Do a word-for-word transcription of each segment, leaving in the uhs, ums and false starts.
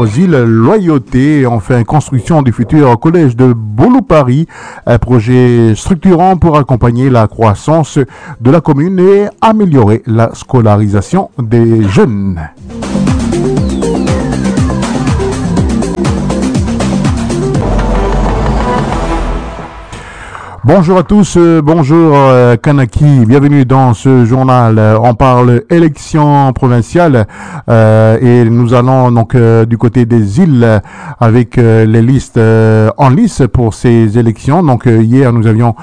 aux îles Loyauté. Enfin, construction du futur collège de Bouloupari, un projet structurant pour accompagner la croissance de la commune et améliorer la scolarisation des jeunes. Bonjour à tous, euh, bonjour euh, Kanaki, bienvenue dans ce journal. Euh, on parle élections provinciales euh, et nous allons donc euh, du côté des îles avec euh, les listes euh, en lice pour ces élections. Donc euh, hier nous avions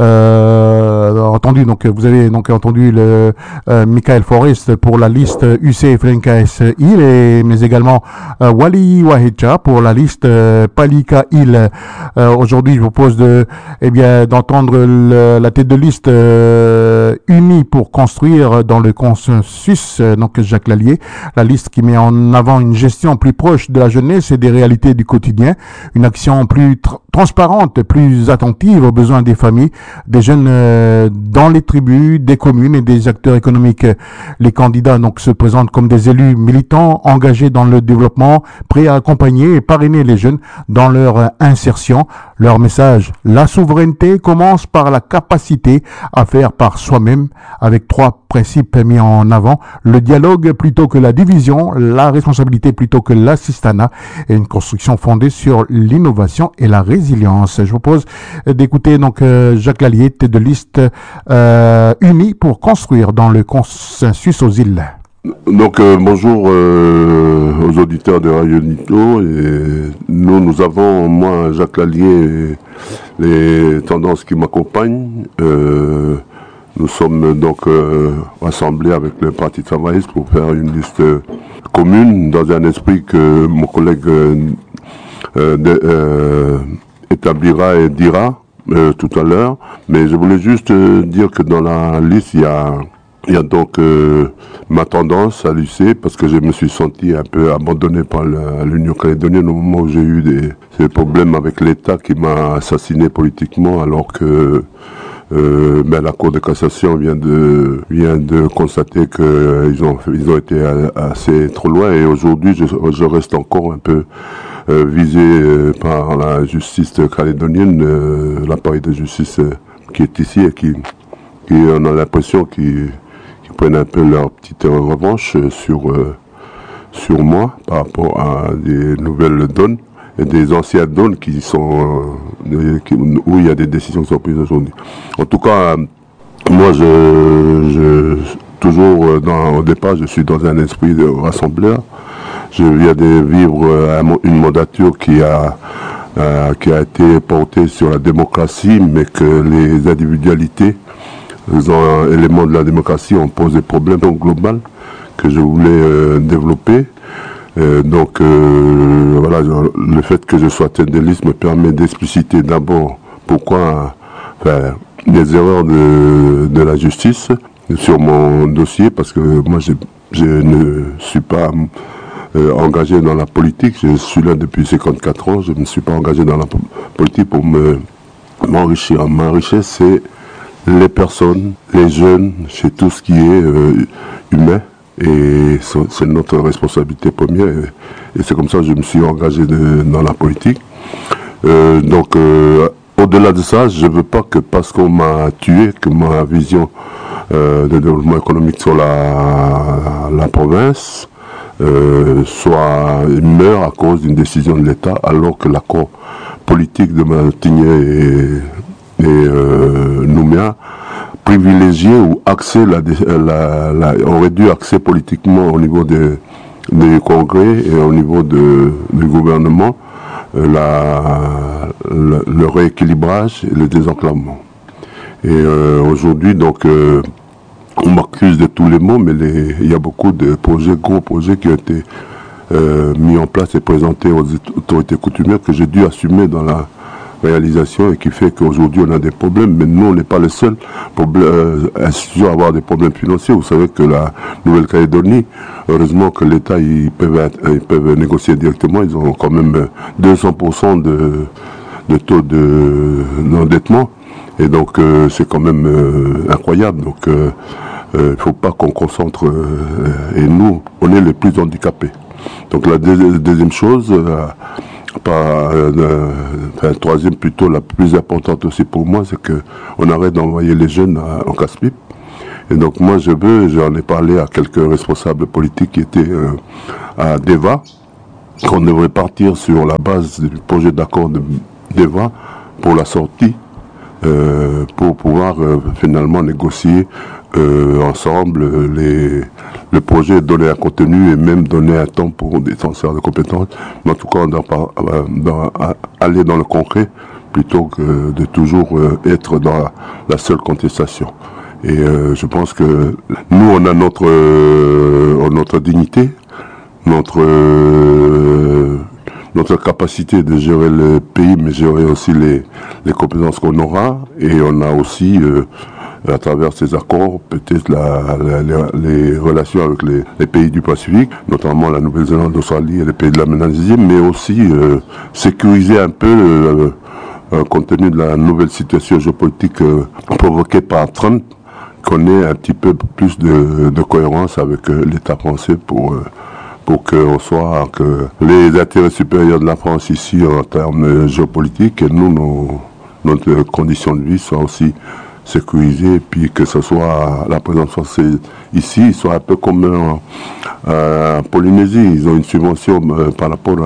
euh, entendu, donc vous avez donc entendu le euh, Michael Forrest pour la liste U C F L N K S île et mais également euh, Wali Wahecha pour la liste euh, Palika île. Euh, aujourd'hui je vous propose de eh bien d'entendre le, la tête de liste euh, unie pour construire dans le consensus, euh, donc Jacques Lallier, la liste qui met en avant une gestion plus proche de la jeunesse et des réalités du quotidien, une action plus tr- transparente, plus attentive aux besoins des familles, des jeunes euh, dans les tribus, des communes et des acteurs économiques. Les candidats donc se présentent comme des élus militants, engagés dans le développement, prêts à accompagner et parrainer les jeunes dans leur euh, insertion. Leur message, la souveraineté commence par la capacité à faire par soi-même, avec trois principes mis en avant: le dialogue plutôt que la division, la responsabilité plutôt que l'assistanat et une construction fondée sur l'innovation et la résilience. Je vous propose d'écouter donc euh, Jacques Lallier, tête de liste euh, unie pour construire dans le consensus aux îles. Donc euh, bonjour euh, aux auditeurs de Radio Nito. Et nous, nous avons, moi, Jacques Lallier, les tendances qui m'accompagnent. Euh, nous sommes donc euh, rassemblés avec le Parti travailliste pour faire une liste commune dans un esprit que mon collègue euh, euh, de, euh, établira et dira euh, tout à l'heure. Mais je voulais juste euh, dire que dans la liste, il y a Il y a donc euh, ma tendance à l'U C, parce que je me suis senti un peu abandonné par l'Union calédonienne au moment où j'ai eu des, des problèmes avec l'État qui m'a assassiné politiquement, alors que euh, ben, la Cour de cassation vient de vient de constater qu'ils ont ils ont été assez trop loin, et aujourd'hui je, je reste encore un peu euh, visé euh, par la justice calédonienne, euh, l'appareil de justice euh, qui est ici et qui, qui on a l'impression qu'ils prennent un peu leur petite revanche sur, euh, sur moi par rapport à des nouvelles donnes et des anciennes donnes qui sont, euh, qui, où il y a des décisions qui sont prises aujourd'hui. En tout cas, moi, je, je toujours dans, au départ, je suis dans un esprit de rassembleur. Je viens de vivre euh, une mandature qui a, euh, qui a été portée sur la démocratie, mais que les individualités, les éléments de la démocratie ont posé problème global que je voulais euh, développer. Euh, donc euh, voilà, le fait que je sois tête de liste me permet d'expliciter d'abord pourquoi enfin, les erreurs de, de la justice sur mon dossier, parce que moi je, je ne suis pas euh, engagé dans la politique, je suis là depuis cinquante-quatre ans, je ne suis pas engagé dans la politique pour me m'enrichir. Ma richesse, c'est les personnes, les jeunes, c'est tout ce qui est euh, humain, et c'est notre responsabilité première, et, et c'est comme ça que je me suis engagé de, dans la politique. Euh, donc euh, au-delà de ça, je ne veux pas que parce qu'on m'a tué, que ma vision euh, de développement économique sur la, la province euh, soit meure à cause d'une décision de l'État, alors que l'accord politique de Martinier et et euh, Nouméa privilégié ou axé la, la, la, aurait dû axer politiquement au niveau des, des congrès et au niveau de, du gouvernement euh, la, le, le rééquilibrage et le désenclavement. Et euh, aujourd'hui, donc, euh, on m'accuse de tous les mots, mais les, il y a beaucoup de projets, gros projets qui ont été euh, mis en place et présentés aux autorités coutumières que j'ai dû assumer dans la réalisation, et qui fait qu'aujourd'hui on a des problèmes, mais nous on n'est pas les seuls euh, institutions à avoir des problèmes financiers. Vous savez que la Nouvelle-Calédonie, heureusement que l'État, ils peuvent, ils peuvent négocier directement, ils ont quand même deux cents pour cent de, de taux d'endettement, et donc euh, c'est quand même euh, incroyable. Donc il euh, ne euh, faut pas qu'on concentre, euh, et nous on est les plus handicapés. Donc la deuxi- deuxième chose, euh, pas, euh, enfin, troisième plutôt, la plus importante aussi pour moi, c'est qu'on arrête d'envoyer les jeunes à, en casse-pipe. Et donc moi je veux, j'en ai parlé à quelques responsables politiques qui étaient euh, à Deva, qu'on devrait partir sur la base du projet d'accord de Deva pour la sortie, euh, pour pouvoir euh, finalement négocier euh, ensemble les, le projet, donner un contenu et même donner un temps pour des transferts de compétences. Mais en tout cas, on doit pas, euh, dans, aller dans le concret plutôt que de toujours euh, être dans la, la seule contestation. Et euh, je pense que nous, on a notre, euh, notre dignité, notre, euh, notre capacité de gérer le pays, mais gérer aussi les, les compétences qu'on aura. Et on a aussi, euh, à travers ces accords, peut-être la, la, les, les relations avec les, les pays du Pacifique, notamment la Nouvelle-Zélande, l'Australie et les pays de la Mélanésie, mais aussi euh, sécuriser un peu euh, euh, compte tenu de la nouvelle situation géopolitique euh, provoquée par Trump, qu'on ait un petit peu plus de, de cohérence avec euh, l'État français pour, euh, pour qu'on soit, que les intérêts supérieurs de la France ici en termes géopolitiques et nous, nos, notre condition de vie soit aussi sécurisée et puis que ce soit la présence française ici, soit un peu comme en euh, Polynésie. Ils ont une subvention euh, par rapport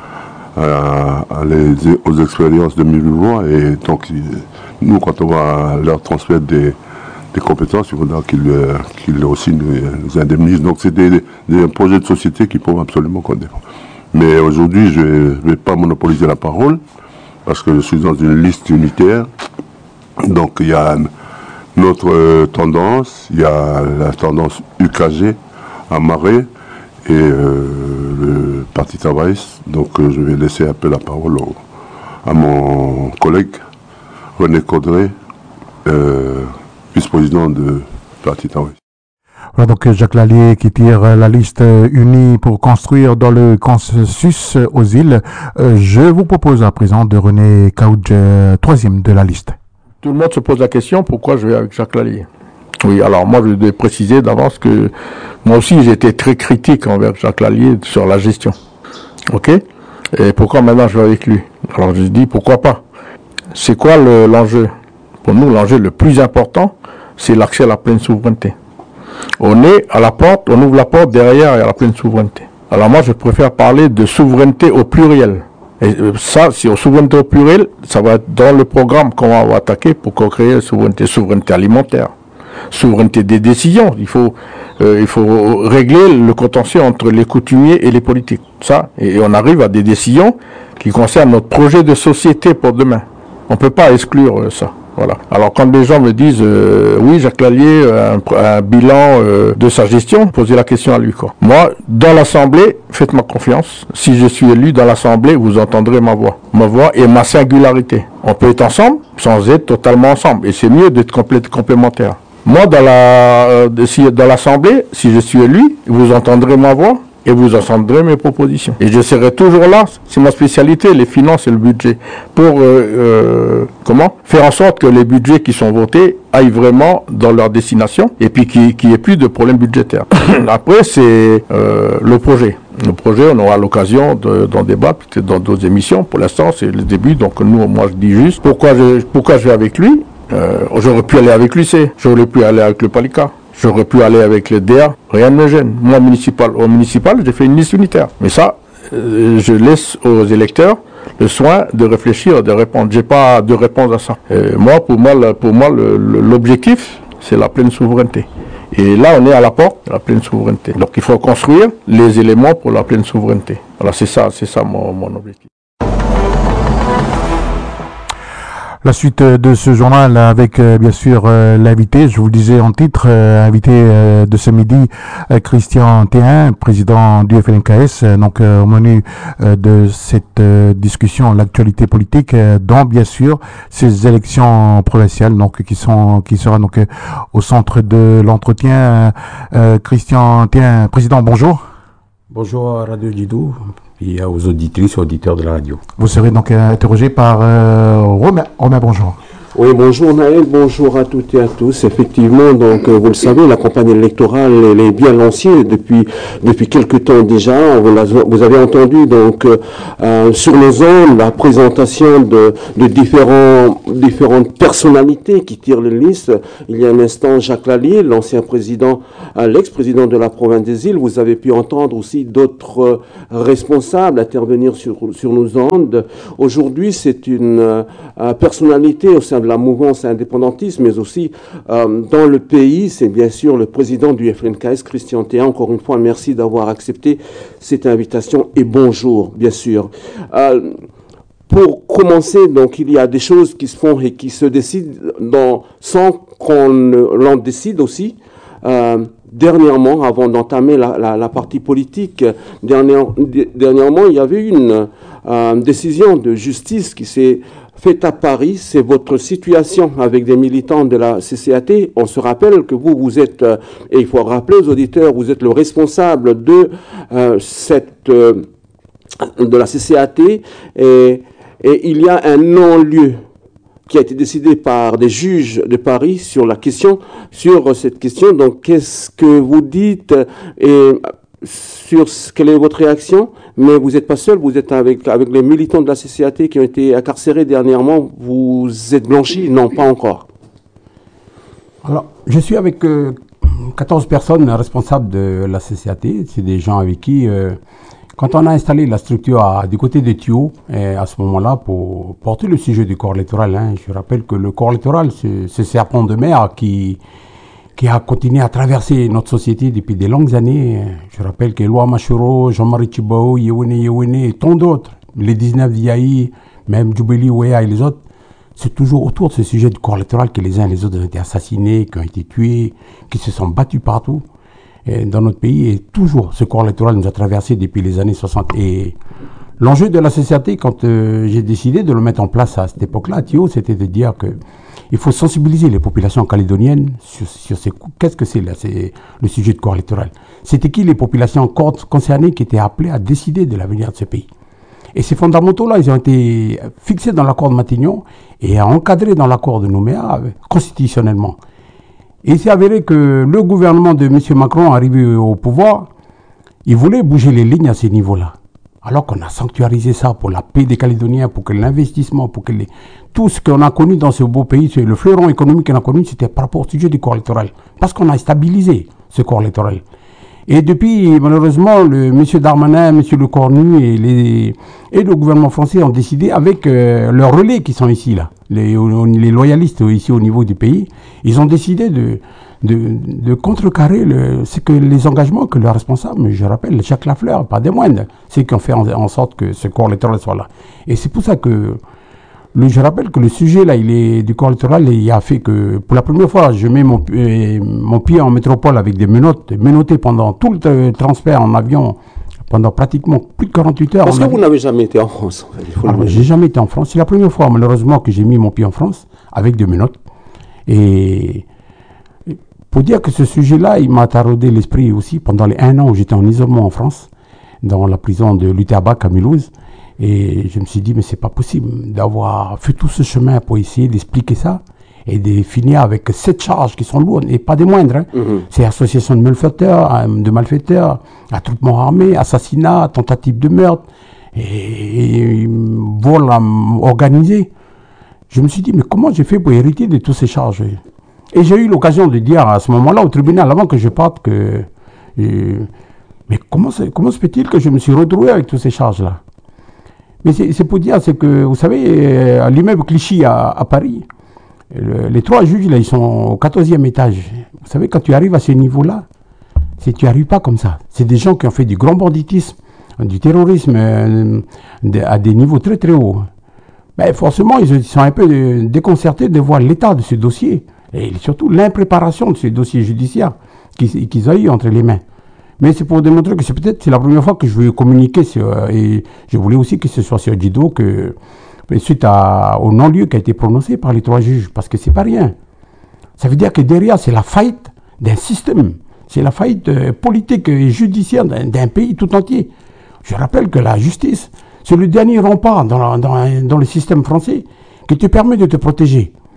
à, à, à les, aux expériences de Mulhouse et donc nous, quand on va leur transmettre des des compétences, il faudra qu'ils euh, qu'ils aussi nous, nous indemnisent. Donc c'est des, des projets de société qu'il faut absolument qu'on défende. Mais aujourd'hui, je ne vais pas monopoliser la parole, parce que je suis dans une liste unitaire. Donc il y a notre euh, tendance, il y a la tendance U K G à Marais et euh, le Parti travailliste. Donc euh, je vais laisser un peu la parole au, à mon collègue René Caudray, euh, vice-président de Parti travailliste. Voilà donc Jacques Lallier qui tire la liste unie pour construire dans le consensus aux îles. Euh, je vous propose à présent de René Caudray, euh, troisième de la liste. Tout le monde se pose la question pourquoi je vais avec Jacques Lallier. Oui, alors moi je dois préciser d'avance que moi aussi j'ai été très critique envers Jacques Lallier sur la gestion. Ok ? Et pourquoi maintenant je vais avec lui ? Alors je dis pourquoi pas. C'est quoi le, l'enjeu ? Pour nous, l'enjeu le plus important, c'est l'accès à la pleine souveraineté. On est à la porte, on ouvre la porte, derrière il y a la pleine souveraineté. Alors moi, je préfère parler de souveraineté au pluriel. Et ça, si on souveraineté au pluriel, ça va être dans le programme qu'on va attaquer pour qu'on crée la souveraineté, souveraineté alimentaire, souveraineté des décisions. Il faut, euh, il faut régler le contentieux entre les coutumiers et les politiques. Ça, et on arrive à des décisions qui concernent notre projet de société pour demain. On ne peut pas exclure ça. Voilà. Alors quand les gens me disent euh, oui, Jacques Lallier, un, un bilan euh, de sa gestion, posez la question à lui quoi. Moi, dans l'Assemblée, faites-moi confiance. Si je suis élu dans l'Assemblée, vous entendrez ma voix, ma voix et ma singularité. On peut être ensemble sans être totalement ensemble, et c'est mieux d'être complé- complémentaire. Moi, dans la, euh, si, dans l'Assemblée, si je suis élu, vous entendrez ma voix. Et vous entendrez mes propositions. Et je serai toujours là, c'est ma spécialité, les finances et le budget, pour euh, euh, comment faire en sorte que les budgets qui sont votés aillent vraiment dans leur destination et puis qu'il n'y ait plus de problèmes budgétaires. Après, c'est euh, le projet. Le projet, on aura l'occasion de, d'en débattre peut-être dans d'autres émissions. Pour l'instant, c'est le début, donc nous, moi, je dis juste pourquoi je, pourquoi je vais avec lui. Euh, j'aurais pu aller avec l'U C, j'aurais pu aller avec le Palika. J'aurais pu aller avec le D A, rien ne me gêne. Moi, municipal, au municipal, j'ai fait une liste unitaire. Mais ça, euh, je laisse aux électeurs le soin de réfléchir, de répondre. J'ai pas de réponse à ça. Euh, moi, pour moi, le, pour moi, le, le, l'objectif, c'est la pleine souveraineté. Et là, on est à la porte de la pleine souveraineté. Donc, il faut construire les éléments pour la pleine souveraineté. Alors, c'est ça, c'est ça mon, mon objectif. La suite de ce journal avec euh, bien sûr euh, l'invité, je vous le disais en titre, euh, invité euh, de ce midi, euh, Christian Théin, président du F L N K S, euh, donc euh, au menu euh, de cette euh, discussion, l'actualité politique, euh, dont bien sûr ces élections provinciales, donc qui sont qui sera donc euh, au centre de l'entretien. Euh, euh, Christian Théin, président, bonjour. Bonjour à Radio Didou et aux auditrices et auditeurs de la radio. Vous serez donc euh, interrogé par euh, Romain. Romain, bonjour. Oui, bonjour Naël, bonjour à toutes et à tous. Effectivement, donc euh, vous le savez, la campagne électorale elle est bien lancée depuis depuis quelque temps déjà. Vous, la, vous avez entendu donc euh, euh, sur les ondes la présentation de, de différents différentes personnalités qui tirent les listes. Il y a un instant Jacques Lallier, l'ancien président, euh, l'ex-président de la province des Îles. Vous avez pu entendre aussi d'autres euh, responsables intervenir sur sur nos ondes. Aujourd'hui, c'est une euh, personnalité au sein de la mouvance indépendantiste, mais aussi euh, dans le pays, c'est bien sûr le président du F N K S, Christian Théa. Encore une fois, merci d'avoir accepté cette invitation et bonjour, bien sûr. Euh, pour commencer, donc, il y a des choses qui se font et qui se décident dans, sans qu'on l'en décide aussi. Euh, dernièrement, avant d'entamer la, la, la partie politique, dernière, dernièrement, il y avait une euh, décision de justice qui s'est fait à Paris. C'est votre situation avec des militants de la C C A T. On se rappelle que vous, vous êtes, euh, et il faut rappeler aux auditeurs, vous êtes le responsable de euh, cette euh, de la C C A T, et, et il y a un non-lieu qui a été décidé par des juges de Paris sur la question, sur cette question. Donc, qu'est-ce que vous dites et sur quelle est votre réaction? Mais vous n'êtes pas seul, vous êtes avec, avec les militants de la C C A T qui ont été incarcérés dernièrement. Vous êtes blanchis? Non, pas encore. Alors, je suis avec euh, quatorze personnes responsables de la C C A T. C'est des gens avec qui, euh, quand on a installé la structure à, du côté des tuyaux, et à ce moment-là, pour porter le sujet du corps électoral, hein, je rappelle que le corps électoral, c'est ce serpent de mer qui... qui a continué à traverser notre société depuis des longues années. Je rappelle que Éloi Machoro, Jean-Marie Tchibaou, Yewene Yewene et tant d'autres, les dix-neuf Diaye, même Djoubeli Ouéa et les autres, c'est toujours autour de ce sujet du corps électoral que les uns et les autres ont été assassinés, qui ont été tués, qui se sont battus partout et dans notre pays. Et toujours, ce corps électoral nous a traversé depuis les années soixante. Et l'enjeu de la C C A T, quand euh, j'ai décidé de le mettre en place à cette époque-là, à Thio, c'était de dire que il faut sensibiliser les populations calédoniennes sur, sur ces, qu'est-ce que c'est là, c'est le sujet de corps électoral. C'était qui les populations concernées qui étaient appelées à décider de l'avenir de ce pays. Et ces fondamentaux-là, ils ont été fixés dans l'accord de Matignon et encadrés dans l'accord de Nouméa constitutionnellement. Et il s'est avéré que le gouvernement de M. Macron, arrivé au pouvoir, il voulait bouger les lignes à ces niveaux-là. Alors qu'on a sanctuarisé ça pour la paix des Calédoniens, pour que l'investissement, pour que les... tout ce qu'on a connu dans ce beau pays, le fleuron économique qu'on a connu, c'était par rapport au sujet du corps électoral. Parce qu'on a stabilisé ce corps électoral. Et depuis, malheureusement, le M. Darmanin, M. Le Cornu et, les, et le gouvernement français ont décidé, avec euh, leurs relais qui sont ici, là, les, les loyalistes ici au niveau du pays, ils ont décidé de... de, de contrecarrer le, c'est que les engagements que leurs responsables, je rappelle, Jacques Lafleur, pas des moindres, c'est qui ont fait en, en sorte que ce corps électoral soit là. Et c'est pour ça que, le, je rappelle que le sujet là, il est du corps électoral, et il a fait que, pour la première fois, je mets mon, euh, mon pied en métropole avec des menottes, menotté pendant tout le transfert en avion, pendant pratiquement plus de quarante-huit heures. Parce que vous n'avez jamais été en France, en fait, il faut Alors, j'ai jamais été en France. C'est la première fois, malheureusement, que j'ai mis mon pied en France avec des menottes. Et pour dire que ce sujet-là, il m'a taraudé l'esprit aussi pendant les un an où j'étais en isolement en France, dans la prison de Lutterbach à Mulhouse. Et je me suis dit, mais c'est pas possible d'avoir fait tout ce chemin pour essayer d'expliquer ça et de finir avec sept charges qui sont lourdes et pas des moindres. Hein. Mm-hmm. C'est association de malfaiteurs, de malfaiteurs, attroupement armé, assassinat, tentative de meurtre et, et vol organisé. Je me suis dit, mais comment j'ai fait pour hériter de toutes ces charges? Et j'ai eu l'occasion de dire à ce moment-là au tribunal, avant que je parte, que... Euh, mais comment, comment se fait-il que je me suis retrouvé avec toutes ces charges-là? Mais c'est pour dire, c'est que, vous savez, à l'immeuble Clichy à, à Paris, le, les trois juges, là, ils sont au quatorzième étage. Vous savez, quand tu arrives à ce niveau-là, tu n'arrives pas comme ça. C'est des gens qui ont fait du grand banditisme, du terrorisme, euh, de, à des niveaux très très hauts. Ben, forcément, ils sont un peu déconcertés de voir l'état de ce dossier. Et surtout l'impréparation de ces dossiers judiciaires qu'ils qu'ils ont eu entre les mains. Mais c'est pour démontrer que c'est peut-être c'est la première fois que je veux communiquer sur, et je voulais aussi que ce soit sur Djido, que suite à, au non-lieu qui a été prononcé par les trois juges, parce que c'est pas rien. Ça veut dire que derrière, c'est la faillite d'un système, c'est la faillite euh, politique et judiciaire d'un pays tout entier. Je rappelle que la justice, c'est le dernier rempart dans, la, dans, dans le système français qui te permet de te protéger.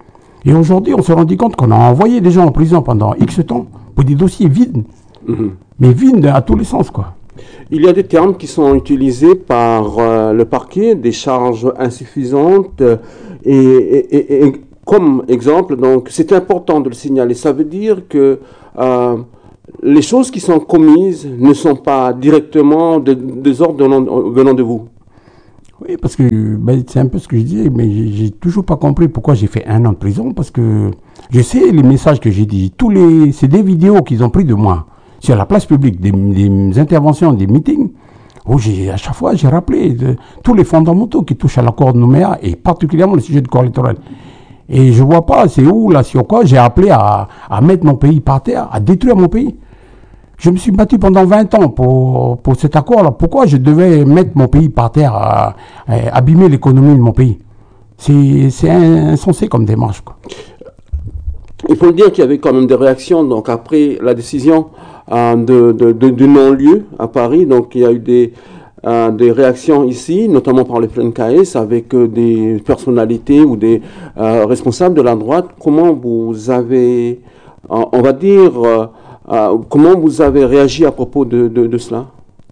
Et aujourd'hui, on s'est rendu compte qu'on a envoyé des gens en prison pendant X temps pour des dossiers vides. Mmh. Mais vides à tous les sens, quoi. Il y a des termes qui sont utilisés par euh, le parquet, des charges insuffisantes. Euh, et, et, et, et comme exemple, donc, c'est important de le signaler. Ça veut dire que euh, les choses qui sont commises ne sont pas directement de, des ordres venant, venant de vous. Oui, parce que ben, c'est un peu ce que je disais, mais j'ai, j'ai toujours pas compris pourquoi j'ai fait un an de prison, parce que je sais les messages que j'ai dit, tous les, c'est des vidéos qu'ils ont pris de moi sur la place publique, des, des interventions, des meetings, où j'ai, à chaque fois j'ai rappelé de, tous les fondamentaux qui touchent à l'accord de Nouméa, et particulièrement le sujet du corps électoral. Et je vois pas, c'est où, là, sur quoi j'ai appelé à, à mettre mon pays par terre, à détruire mon pays. Je me suis battu pendant vingt ans pour, pour cet accord-là. Pourquoi je devais mettre mon pays par terre, à, à abîmer l'économie de mon pays? C'est, c'est insensé comme démarche, quoi. Il faut le dire qu'il y avait quand même des réactions. Donc après la décision euh, de, de, de, du non-lieu à Paris, donc il y a eu des, euh, des réactions ici, notamment par le P N K S, avec euh, des personnalités ou des euh, responsables de la droite. Comment vous avez, euh, on va dire... Euh, Euh, comment vous avez réagi à propos de, de, de cela?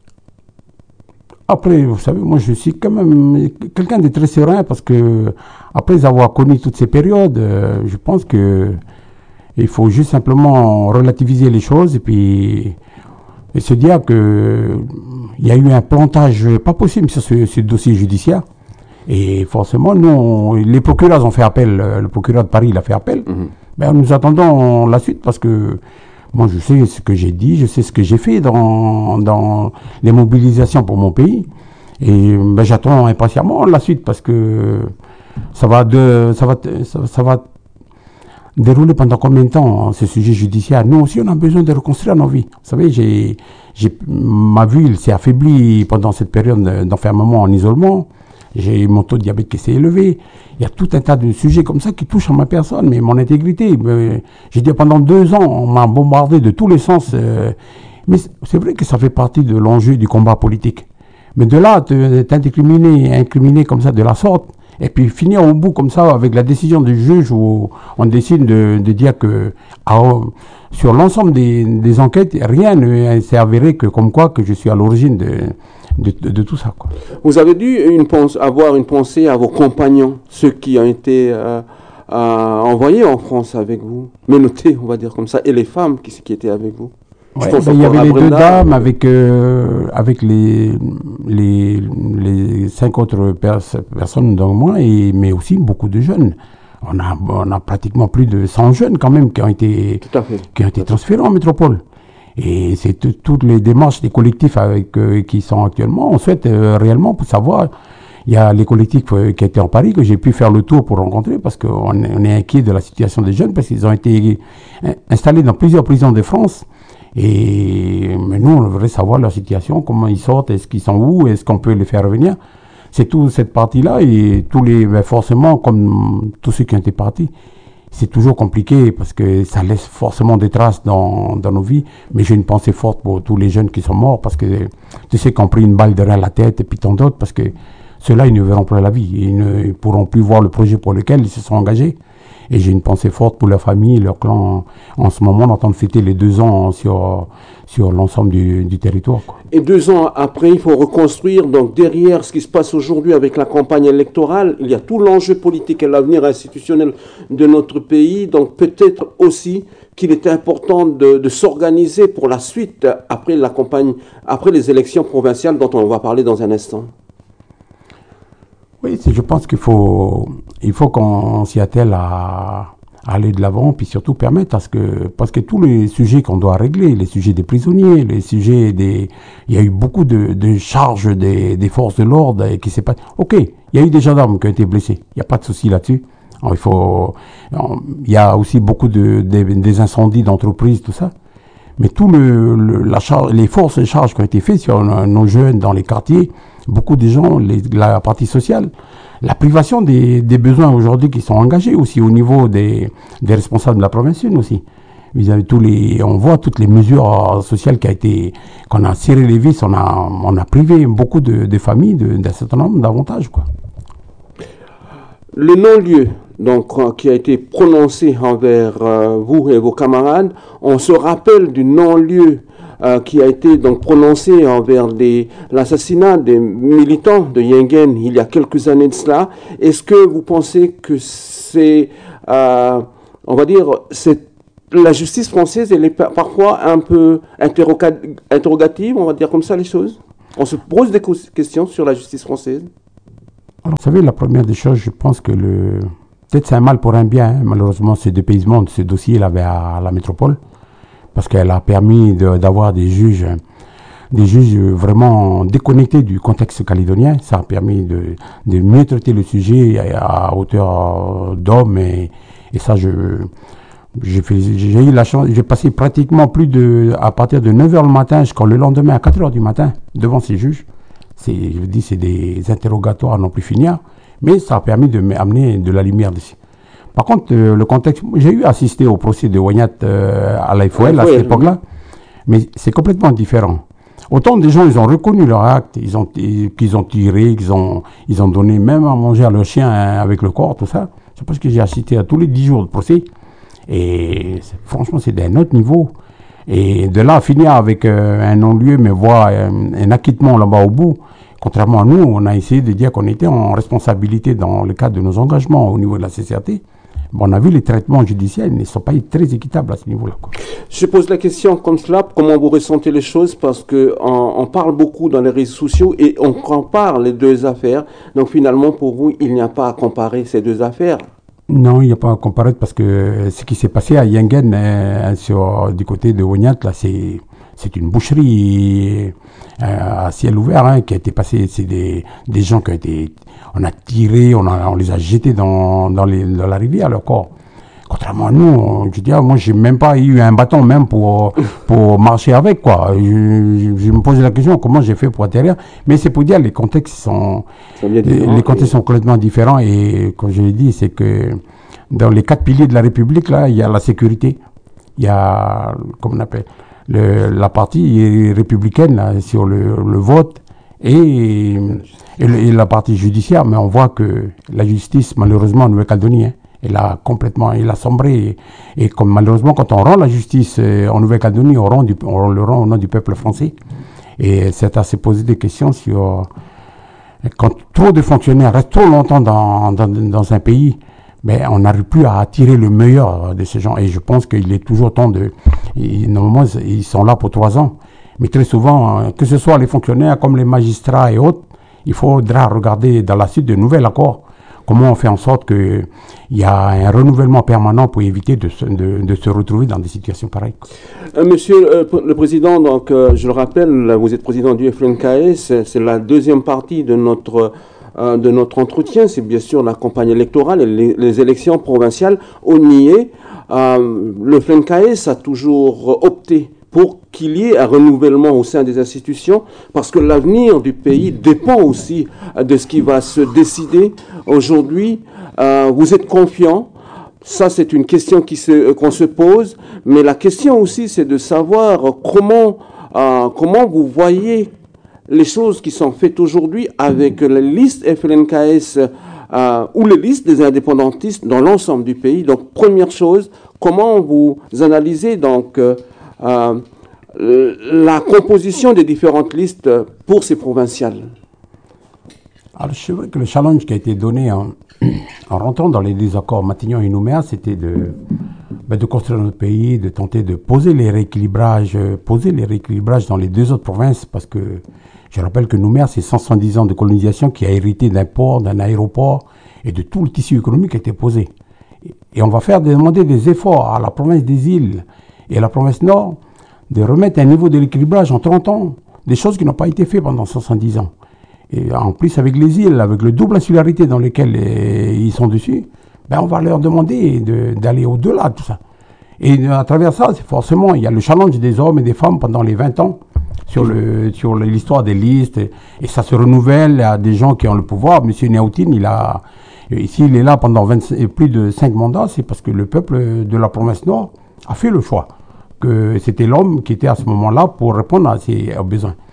Après, vous savez, moi je suis quand même quelqu'un de très serein parce que après avoir connu toutes ces périodes, euh, je pense que il faut juste simplement relativiser les choses et puis et se dire que il y a eu un plantage pas possible sur ce, ce dossier judiciaire. Et forcément, nous, on, les procureurs ont fait appel, le procureur de Paris il a fait appel. Mm-hmm. Ben, nous attendons la suite parce que moi, je sais ce que j'ai dit, je sais ce que j'ai fait dans, dans les mobilisations pour mon pays. Et ben, j'attends impatiemment la suite parce que ça va, de, ça va, ça, ça va dérouler pendant combien de temps, ce sujet judiciaire. Nous aussi, on a besoin de reconstruire nos vies. Vous savez, j'ai, j'ai, ma vie s'est affaiblie pendant cette période d'enfermement en isolement. J'ai mon taux de diabète qui s'est élevé. Il y a tout un tas de sujets comme ça qui touchent à ma personne, mais mon intégrité. Mais, j'ai dit pendant deux ans, on m'a bombardé de tous les sens. Euh, mais c'est vrai que ça fait partie de l'enjeu du combat politique. Mais de là, t'incriminé, incriminé comme ça de la sorte, et puis finir au bout comme ça avec la décision du juge où on décide de, de dire que à, sur l'ensemble des, des enquêtes, rien ne s'est avéré que comme quoi que je suis à l'origine de De, de, de tout ça, quoi. Vous avez dû une pense, avoir une pensée à vos compagnons, ceux qui ont été euh, euh, envoyés en France avec vous, menottés, on va dire comme ça, et les femmes qui, qui étaient avec vous. Ouais, ben, il y avait les Brenda, deux dames avec, euh, avec les, les, les cinq autres pers- personnes dans moi, et, mais aussi beaucoup de jeunes. On a, on a pratiquement plus de cent jeunes quand même qui ont été, qui ont été transférés en métropole. Et c'est t- toutes les démarches des collectifs avec, euh, qui sont actuellement. On souhaite euh, réellement pour savoir. Il y a les collectifs euh, qui étaient en Paris que j'ai pu faire le tour pour rencontrer parce qu'on est, on est inquiet de la situation des jeunes parce qu'ils ont été in- installés dans plusieurs prisons de France. Et mais nous, on voudrait savoir leur situation, comment ils sortent, est-ce qu'ils sont où, est-ce qu'on peut les faire revenir. C'est toute cette partie-là et tous les, ben forcément, comme tous ceux qui ont été partis. C'est toujours compliqué parce que ça laisse forcément des traces dans, dans nos vies. Mais j'ai une pensée forte pour tous les jeunes qui sont morts parce que tu sais qu'ils ont pris une balle derrière la tête et puis tant d'autres parce que ceux-là, ils ne verront plus la vie. Ils ne ils pourront plus voir le projet pour lequel ils se sont engagés. Et j'ai une pensée forte pour leur famille, leur clan. En ce moment, on est en train de fêter les deux ans sur, sur l'ensemble du, du territoire, quoi. Et deux ans après, il faut reconstruire. Donc derrière ce qui se passe aujourd'hui avec la campagne électorale, il y a tout l'enjeu politique et l'avenir institutionnel de notre pays. Donc peut-être aussi qu'il est important de, de s'organiser pour la suite après la campagne, après les élections provinciales dont on va parler dans un instant. Oui, c'est, je pense qu'il faut, il faut qu'on s'y attelle à, à aller de l'avant, puis surtout permettre à ce que, parce que tous les sujets qu'on doit régler, les sujets des prisonniers, les sujets des, il y a eu beaucoup de, de charges des, des forces de l'ordre et qui s'est pas, ok, il y a eu des gendarmes qui ont été blessés, il n'y a pas de souci là-dessus. Alors, il faut, il y a aussi beaucoup de, de des incendies d'entreprises, tout ça. Mais tout le, le la charge, les forces et charges qui ont été faites sur nos jeunes dans les quartiers, beaucoup de gens, les, la partie sociale, la privation des, des besoins aujourd'hui qui sont engagés aussi au niveau des, des responsables de la province aussi. Vis-à-vis tous les, on voit toutes les mesures sociales qui a été, qu'on a serré les vis, on a, on a privé beaucoup de, de familles de, d'un certain nombre d'avantages, quoi. Le non-lieu donc, euh, qui a été prononcé envers euh, vous et vos camarades. On se rappelle du non-lieu euh, qui a été donc prononcé envers l'assassinat des militants de Yengen il y a quelques années de cela. Est-ce que vous pensez que c'est, euh, on va dire, c'est la justice française, elle est parfois un peu interrogative, on va dire comme ça les choses? On se pose des questions sur la justice française. Alors, vous savez, la première des choses, je pense que le... peut-être c'est un mal pour un bien. Hein. Malheureusement, ce dépaysement de ce dossier-là à la métropole, parce qu'elle a permis d'avoir de, des juges, des juges vraiment déconnectés du contexte calédonien. Ça a permis de, de mieux traiter le sujet à, à hauteur d'homme, et, et ça, je... J'ai eu la chance, j'ai passé pratiquement plus de, à partir de neuf heures le matin jusqu'au le lendemain à quatre heures du matin devant ces juges. C'est, je vous dis, c'est des interrogatoires à non plus finir, mais ça a permis de m'amener de la lumière dessus. Par contre, euh, le contexte, j'ai eu assisté au procès de Wagnat euh, à l'A F O L à cette époque-là, mais c'est complètement différent. Autant des gens, ils ont reconnu leur acte, ils ont, qu'ils ont tiré, qu'ils ont, ils ont donné même à manger à leur chien avec le corps, tout ça. C'est parce que j'ai assisté à tous les dix jours de procès. Et franchement, c'est d'un autre niveau. Et de là à finir avec euh, un non-lieu, mais voir euh, un acquittement là-bas au bout, contrairement à nous, on a essayé de dire qu'on était en responsabilité dans le cadre de nos engagements au niveau de la C C A T. Bon, on a vu les traitements judiciaires, ils ne sont pas très équitables à ce niveau-là. Je pose la question comme cela, comment vous ressentez les choses, parce qu'on on parle beaucoup dans les réseaux sociaux et on compare les deux affaires. Donc finalement, pour vous, il n'y a pas à comparer ces deux affaires. Non, il n'y a pas à comparer parce que ce qui s'est passé à Yengen, euh, sur, du côté de Wagnat, là, c'est, c'est une boucherie euh, à ciel ouvert hein, qui a été passée. C'est des, des gens qui ont été. On a tiré, on, a, on les a jetés dans, dans, les, dans la rivière, leur corps. Contrairement à nous, on, je dis, moi, j'ai même pas eu un bâton même pour, pour marcher avec, quoi. Je, je, je me posais la question, comment j'ai fait pour atterrir. Mais c'est pour dire, les contextes sont, les, les contextes sont complètement différents. Et comme je l'ai dit, c'est que dans les quatre piliers de la République, là, il y a la sécurité. Il y a, comment on appelle, le, la partie républicaine, là, sur le, le vote et, et, le, et la partie judiciaire. Mais on voit que la justice, malheureusement, en Nouvelle-Calédonie, hein, elle a complètement, elle a sombré. Et, et comme malheureusement, quand on rend la justice euh, en Nouvelle-Calédonie, on, rend du, on le rend au nom du peuple français. Et c'est à se poser des questions sur euh, quand trop de fonctionnaires restent trop longtemps dans, dans, dans un pays, ben, on n'arrive plus à attirer le meilleur de ces gens. Et je pense qu'il est toujours temps de... Et, normalement, ils sont là pour trois ans. Mais très souvent, euh, que ce soit les fonctionnaires comme les magistrats et autres, il faudra regarder dans la suite de nouveaux accords. Comment on fait en sorte qu'il y a un renouvellement permanent pour éviter de se, de, de se retrouver dans des situations pareilles. Euh, monsieur euh, le Président, donc, euh, je le rappelle, vous êtes président du F L N K S, c'est la deuxième partie de notre, euh, de notre entretien, c'est bien sûr la campagne électorale et les, les élections provinciales. On y est. Euh, le F L N K S a toujours opté pour qu'il y ait un renouvellement au sein des institutions, parce que l'avenir du pays dépend aussi de ce qui va se décider aujourd'hui. Euh, vous êtes confiant, ça c'est une question qui se, qu'on se pose, mais la question aussi c'est de savoir comment, euh, comment vous voyez les choses qui sont faites aujourd'hui avec les listes F L N K S euh, ou les listes des indépendantistes dans l'ensemble du pays. Donc première chose, comment vous analysez donc euh, Euh, la composition des différentes listes pour ces provinciales? Alors, c'est vrai que le challenge qui a été donné en, en rentrant dans les désaccords Matignon et Nouméa, c'était de, ben de construire notre pays, de tenter de poser les rééquilibrages, poser les rééquilibrages dans les deux autres provinces, parce que je rappelle que Nouméa, c'est cent soixante-dix ans de colonisation qui a hérité d'un port, d'un aéroport et de tout le tissu économique qui a été posé. Et, et on va faire demander des efforts à la province des îles et à la province nord de remettre un niveau de l'équilibrage en trente ans, des choses qui n'ont pas été faites pendant soixante-dix ans. Et en plus, avec les îles, avec le double insularité dans lesquelles euh, ils sont dessus, ben on va leur demander de, d'aller au-delà de tout ça. Et à travers ça, c'est forcément, il y a le challenge des hommes et des femmes pendant les vingt ans sur, le, sur l'histoire des listes, et, et ça se renouvelle à des gens qui ont le pouvoir. Monsieur Néautine, il a, s'il est là pendant vingt, plus de cinq mandats, c'est parce que le peuple de la province nord a fait le choix que c'était l'homme qui était à ce moment-là pour répondre à ses besoins.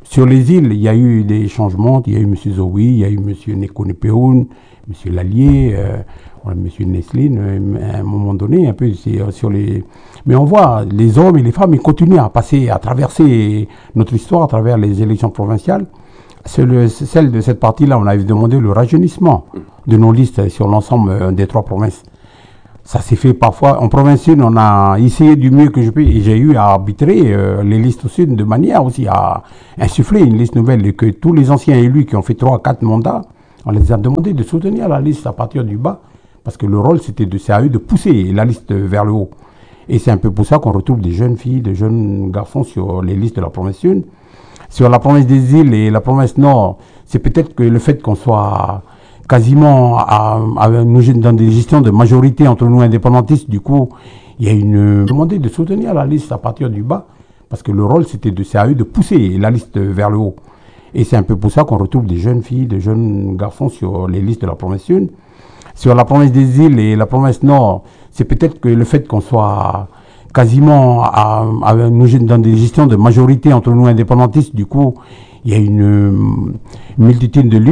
sur les îles, il y a eu des changements. Il y a eu M. Zoui, il y a eu M. Nekonepeoun, M. Lallier, euh, M. Nesline, euh, à un moment donné, un peu euh, sur les... Mais on voit, les hommes et les femmes, ils continuent à passer, à traverser notre histoire à travers les élections provinciales. Le, celle de cette partie-là, on avait demandé le rajeunissement de nos listes sur l'ensemble euh, des trois provinces. Ça s'est fait parfois. En province sud, on a essayé du mieux que je peux. Et j'ai eu à arbitrer euh, les listes au sud de manière aussi à insuffler une liste nouvelle. Et que tous les anciens élus qui ont fait trois, quatre mandats, on les a demandé de soutenir la liste à partir du bas. Parce que le rôle, c'était de, c'est à eux de pousser la liste vers le haut. Et c'est un peu pour ça qu'on retrouve des jeunes filles, des jeunes garçons sur les listes de la province sud. Sur la province des îles et la province nord, c'est peut-être que le fait qu'on soit quasiment à, à, nous, dans des gestions de majorité entre nous indépendantistes, du coup, il y a une demandé de soutenir la liste à partir du bas, parce que le rôle, c'était de, c'est à eux de pousser la liste vers le haut. Et c'est un peu pour ça qu'on retrouve des jeunes filles, des jeunes garçons sur les listes de la province sud. Sur la province des îles et la province nord, c'est peut-être que le fait qu'on soit quasiment à, à, nous, dans des gestions de majorité entre nous indépendantistes, du coup, il y a une, une multitude de luttes.